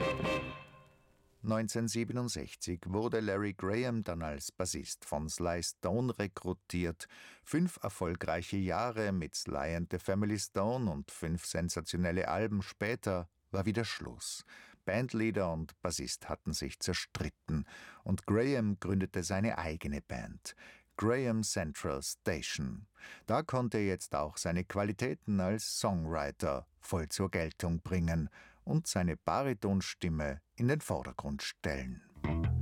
1967 wurde Larry Graham dann als Bassist von Sly Stone rekrutiert. 5 erfolgreiche Jahre mit Sly and the Family Stone und 5 sensationelle Alben später war wieder Schluss. Bandleader und Bassist hatten sich zerstritten und Graham gründete seine eigene Band, Graham Central Station. Da konnte er jetzt auch seine Qualitäten als Songwriter voll zur Geltung bringen und seine Baritonstimme in den Vordergrund stellen.